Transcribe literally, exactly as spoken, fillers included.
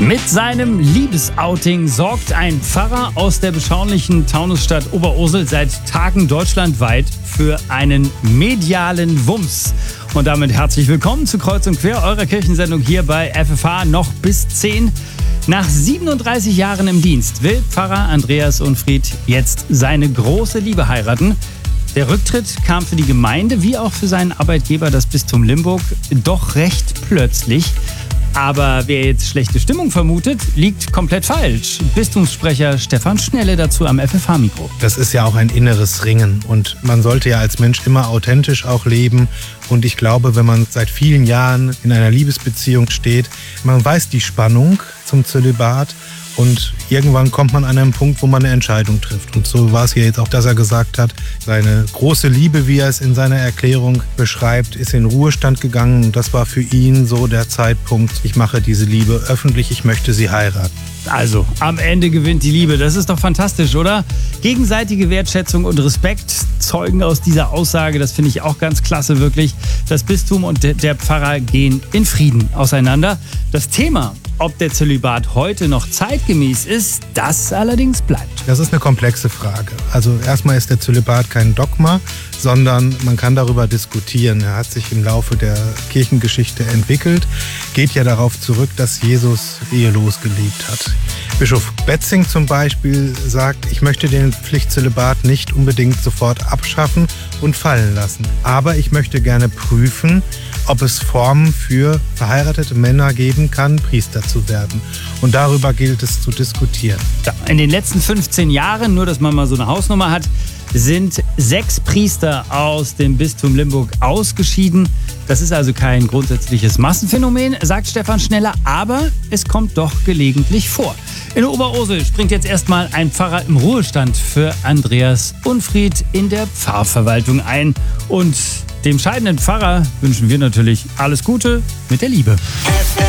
Mit seinem Liebesouting sorgt ein Pfarrer aus der beschaulichen Taunusstadt Oberursel seit Tagen deutschlandweit für einen medialen Wumms. Und damit herzlich willkommen zu Kreuz und Quer, eurer Kirchensendung hier bei F F H noch bis zehn. Nach siebenunddreißig Jahren im Dienst will Pfarrer Andreas Unfried jetzt seine große Liebe heiraten. Der Rücktritt kam für die Gemeinde wie auch für seinen Arbeitgeber, das Bistum Limburg, doch recht plötzlich. Aber wer jetzt schlechte Stimmung vermutet, liegt komplett falsch. Bistumssprecher Stefan Schnelle dazu am F F H-Mikro. Das ist ja auch ein inneres Ringen und man sollte ja als Mensch immer authentisch auch leben. Und ich glaube, wenn man seit vielen Jahren in einer Liebesbeziehung steht, man weiß die Spannung zum Zölibat. Und irgendwann kommt man an einen Punkt, wo man eine Entscheidung trifft. Und so war es hier jetzt auch, dass er gesagt hat, seine große Liebe, wie er es in seiner Erklärung beschreibt, ist in den Ruhestand gegangen. Und das war für ihn so der Zeitpunkt, ich mache diese Liebe öffentlich, ich möchte sie heiraten. Also, am Ende gewinnt die Liebe. Das ist doch fantastisch, oder? Gegenseitige Wertschätzung und Respekt zeugen aus dieser Aussage. Das finde ich auch ganz klasse, wirklich. Das Bistum und der Pfarrer gehen in Frieden auseinander. Das Thema, ob der Zölibat heute noch zeitgemäß ist, das allerdings bleibt. Das ist eine komplexe Frage. Also erstmal ist der Zölibat kein Dogma, sondern man kann darüber diskutieren. Er hat sich im Laufe der Kirchengeschichte entwickelt, geht ja darauf zurück, dass Jesus ehelos gelebt hat. Bischof Betzing zum Beispiel sagt, ich möchte den Pflichtzölibat nicht unbedingt sofort abschaffen und fallen lassen. Aber ich möchte gerne prüfen, ob es Formen für verheiratete Männer geben kann, Priester zu werden. Und darüber gilt es zu diskutieren. In den letzten fünfzehn Jahren, nur dass man mal so eine Hausnummer hat, sind sechs Priester aus dem Bistum Limburg ausgeschieden. Das ist also kein grundsätzliches Massenphänomen, sagt Stefan Schneller, aber es kommt doch gelegentlich vor. In Oberursel springt jetzt erstmal ein Pfarrer im Ruhestand für Andreas Unfried in der Pfarrverwaltung ein. Und dem scheidenden Pfarrer wünschen wir natürlich alles Gute mit der Liebe.